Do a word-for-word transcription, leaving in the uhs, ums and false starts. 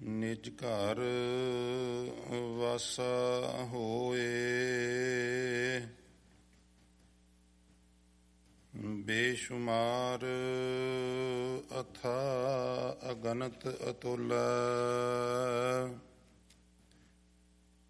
ਨਿਜ ਘਰ ਵਾਸਾ ਹੋਏ। ਬੇਸ਼ੁਮਾਰ ਅਥਾ ਅਗਨਤ ਅਤੁਲ